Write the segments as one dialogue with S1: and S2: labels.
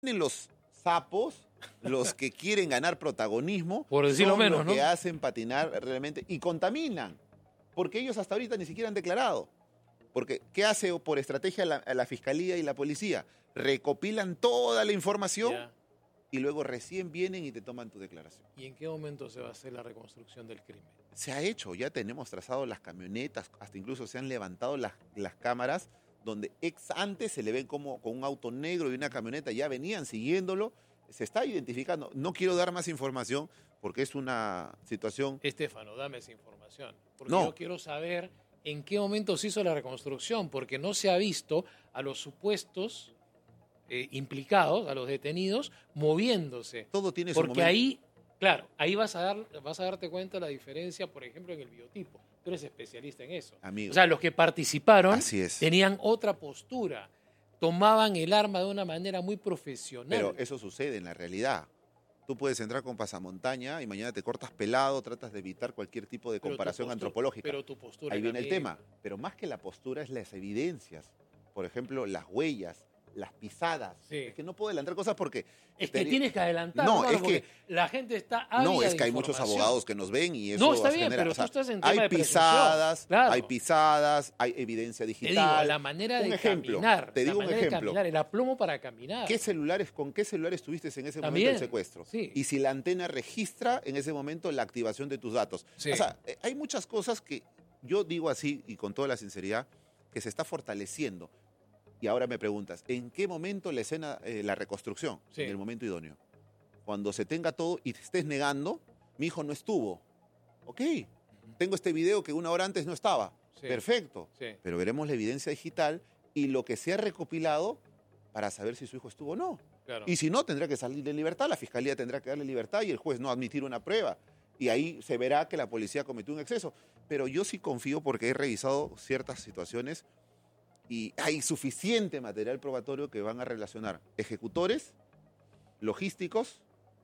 S1: Tienen los sapos, los que quieren ganar protagonismo,
S2: por decirlo
S1: son
S2: menos,
S1: los
S2: ¿no?
S1: que hacen patinar realmente y contaminan, porque ellos hasta ahorita ni siquiera han declarado. Porque, ¿qué hace por estrategia la Fiscalía y la Policía? Recopilan toda la información
S2: Ya.
S1: y luego recién vienen y te toman tu declaración.
S2: ¿Y en qué momento se va a hacer la reconstrucción del crimen?
S1: Se ha hecho, ya tenemos trazado las camionetas, hasta incluso se han levantado las cámaras donde antes se le ven como con un auto negro y una camioneta, ya venían siguiéndolo, se está identificando. No quiero dar más información porque es una situación...
S2: Estéfano, dame esa información, porque
S1: No.
S2: yo quiero saber en qué momento se hizo la reconstrucción, porque no se ha visto a los supuestos implicados, a los detenidos, moviéndose.
S1: Todo tiene su
S2: Porque
S1: momento.
S2: ahí, claro, ahí vas a darte cuenta de la diferencia, por ejemplo, en el biotipo. Tú eres especialista en eso.
S1: Amigo.
S2: O sea, los que participaron
S1: Así es.
S2: tenían otra postura, tomaban el arma de una manera muy profesional.
S1: Pero eso sucede en la realidad. Tú puedes entrar con pasamontaña y mañana te cortas pelado, tratas de evitar cualquier tipo de
S2: Pero tu
S1: comparación
S2: postura-
S1: antropológica.
S2: Pero tu postura
S1: Ahí viene el
S2: también.
S1: tema. Pero más que la postura es las evidencias. Por ejemplo, las huellas, las pisadas.
S2: Sí.
S1: Es que no puedo adelantar cosas porque...
S2: Es que tienes que adelantar,
S1: No,
S2: hermano,
S1: es
S2: porque
S1: que...
S2: la gente está ávida
S1: No, es
S2: de
S1: que hay muchos
S2: información.
S1: abogados que nos ven y eso
S2: No, está bien,
S1: genera-
S2: pero
S1: o sea,
S2: tú estás en tema
S1: hay
S2: de presunción.
S1: pisadas,
S2: Claro.
S1: hay pisadas, hay evidencia
S2: Te digo,
S1: digital.
S2: la manera
S1: Un
S2: de
S1: ejemplo,
S2: caminar.
S1: te digo
S2: la
S1: un
S2: manera de
S1: ejemplo.
S2: caminar, el aplomo para caminar.
S1: ¿Con qué celulares tuviste en ese momento
S2: También,
S1: del secuestro?
S2: sí.
S1: Y si la antena registra en ese momento la activación de tus datos.
S2: Sí.
S1: O sea, hay muchas cosas que yo digo así y con toda la sinceridad que se está fortaleciendo. Y ahora me preguntas, ¿en qué momento la escena, la reconstrucción?
S2: Sí.
S1: En el momento idóneo. Cuando se tenga todo y te estés negando, mi hijo no estuvo. Ok, tengo este video que una hora antes no estaba.
S2: Sí.
S1: Perfecto.
S2: Sí.
S1: Pero veremos la evidencia digital y lo que se ha recopilado para saber si su hijo estuvo o no.
S2: Claro.
S1: Y si no, tendrá que salir de libertad, la fiscalía tendrá que darle libertad y el juez no admitir una prueba. Y ahí se verá que la policía cometió un exceso. Pero yo sí confío porque he revisado ciertas situaciones y hay suficiente material probatorio que van a relacionar ejecutores, logísticos,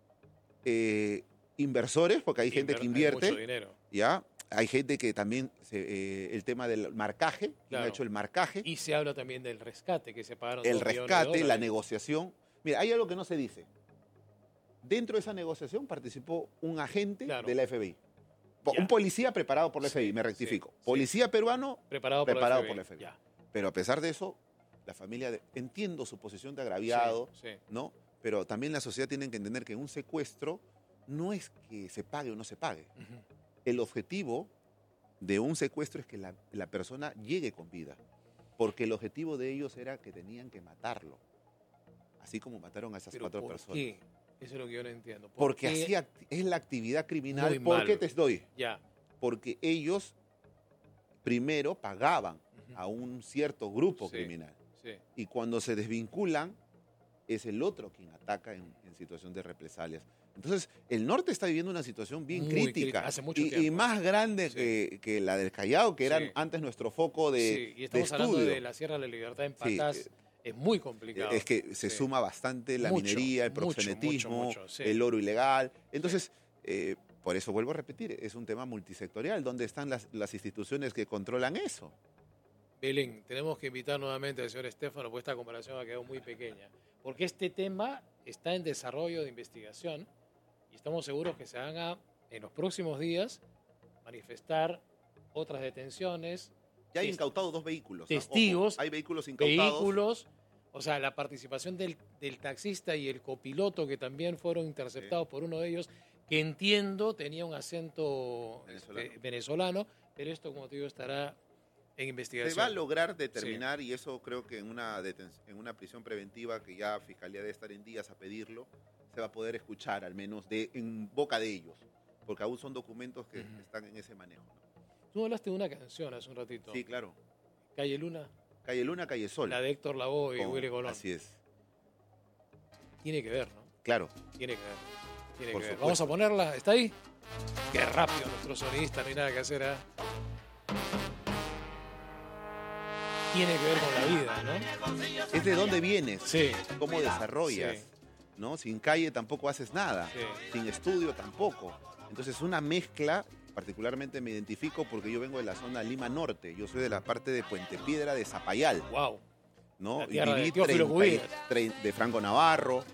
S1: inversores, porque hay gente que
S2: Hay
S1: invierte,
S2: mucho dinero.
S1: ¿ya? Hay gente que también, el tema del marcaje, quien
S2: Claro.
S1: ha hecho el marcaje,
S2: Y se habla también del rescate, que se pagaron
S1: el
S2: 2 millones de
S1: rescate, la
S2: dólares.
S1: negociación. Mira, hay algo que no se dice. Dentro de esa negociación participó un agente
S2: Claro.
S1: de la FBI.
S2: Ya.
S1: Un policía preparado por la
S2: Sí,
S1: FBI, me rectifico.
S2: sí.
S1: Policía peruano,
S2: Preparado
S1: preparado
S2: por
S1: por
S2: la
S1: la
S2: FBI.
S1: FBI.
S2: Ya.
S1: pero a pesar de eso, la familia, entiendo su posición de agraviado,
S2: Sí, sí.
S1: ¿no? Pero también la sociedad tiene que entender que un secuestro no es que se pague o no se pague.
S2: Ujú.
S1: El objetivo de un secuestro es que la persona llegue con vida, porque el objetivo de ellos era que tenían que matarlo, así como mataron a esas
S2: Pero
S1: 4
S2: ¿por
S1: personas.
S2: qué? Eso es lo que yo no entiendo. ¿Por
S1: Porque
S2: qué?
S1: así es la actividad criminal.
S2: Muy
S1: ¿Por qué
S2: malo.
S1: te doy?
S2: Ya.
S1: Porque ellos primero pagaban
S2: Ujú.
S1: a un cierto grupo
S2: Sí.
S1: criminal.
S2: Sí.
S1: Y cuando se desvinculan, es el otro quien ataca en situación de represalias. Entonces, el norte está viviendo una situación bien
S2: Muy
S1: crítica.
S2: crítica, hace mucho
S1: y
S2: tiempo.
S1: más grande
S2: Sí.
S1: que la del Callao, que era
S2: Sí.
S1: antes nuestro foco de,
S2: Sí, y estamos
S1: de
S2: hablando
S1: estudio.
S2: de la Sierra de la Libertad en
S1: Sí,
S2: Patás. Es muy complicado.
S1: Es que se
S2: Sí.
S1: suma bastante la
S2: Mucho,
S1: minería, el
S2: mucho,
S1: proxenetismo,
S2: mucho, sí.
S1: el oro ilegal. Entonces, por eso vuelvo a repetir, es un tema multisectorial. ¿Dónde están las instituciones que controlan eso?
S2: Belén, tenemos que invitar nuevamente al señor Estéfano, porque esta comparación ha quedado muy pequeña. Porque este tema está en desarrollo de investigación y estamos seguros que se van a, en los próximos días, manifestar otras detenciones,
S1: Ya hay
S2: Test-
S1: incautados 2 vehículos.
S2: testigos,
S1: Ojo, hay vehículos incautados.
S2: vehículos, o sea, la participación del taxista y el copiloto que también fueron interceptados por uno de ellos, que entiendo tenía un acento venezolano, pero esto, como te digo, estará en investigación.
S1: Se va a lograr determinar, y eso creo que en una prisión preventiva, que ya Fiscalía debe estar en días a pedirlo, se va a poder escuchar al menos en boca de ellos, porque aún son documentos que están en ese manejo, ¿no?
S2: Tú hablaste de una canción hace un ratito.
S1: Sí, claro.
S2: Calle Luna,
S1: Calle Luna, Calle Sol.
S2: la de Héctor Lavoe y
S1: Con-
S2: Willy Colón.
S1: Así es.
S2: Tiene que ver, ¿no?
S1: Claro.
S2: Tiene que ver. Tiene
S1: Por
S2: que ver.
S1: supuesto.
S2: Vamos a ponerla. ¿Está ahí? Qué rápido nuestro sonidista, no hay nada que hacer, ¿eh? Tiene que ver con la vida, ¿no?
S1: Es de dónde vienes,
S2: Sí.
S1: cómo desarrollas,
S2: Sí.
S1: ¿no? Sin calle tampoco haces nada,
S2: Sí.
S1: sin estudio tampoco. Entonces, una mezcla, particularmente me identifico porque yo vengo de la zona Lima Norte, yo soy de la parte de Puente Piedra de Zapayal,
S2: Wow.
S1: ¿no?
S2: La tierra de
S1: Viví
S2: Teófilo Cubillas.
S1: de Franco Navarro,